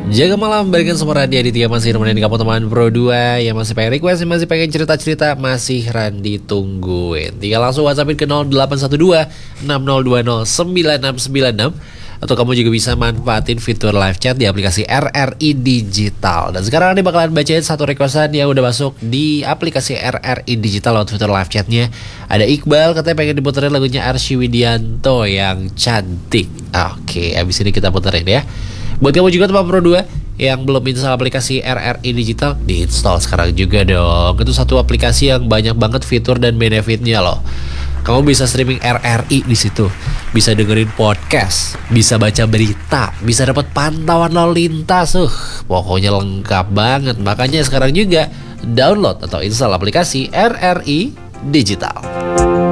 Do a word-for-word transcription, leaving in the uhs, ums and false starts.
Jaga malam, berikan sama Randi Aditya masih nemenin kamu teman Pro dua. Yang masih pengen request, yang masih pengen cerita-cerita, masih Randi tungguin. Tinggal langsung WhatsAppin ke nol delapan satu dua enam nol dua nol sembilan enam sembilan enam. Atau kamu juga bisa manfaatin fitur live chat di aplikasi R R I Digital. Dan sekarang Randi bakalan bacain satu requestan yang udah masuk di aplikasi R R I Digital lewat fitur live chatnya. Ada Iqbal, katanya pengen diputerin lagunya Arsy Widianto yang cantik. Oke, abis ini kita puterin ya. Buat kamu juga teman Pro dua yang belum install aplikasi R R I Digital, diinstal sekarang juga dong. Itu satu aplikasi yang banyak banget fitur dan benefitnya loh. Kamu bisa streaming R R I di situ, bisa dengerin podcast, bisa baca berita, bisa dapat pantauan lalu lintas. Uh, pokoknya lengkap banget. Makanya sekarang juga download atau install aplikasi R R I Digital.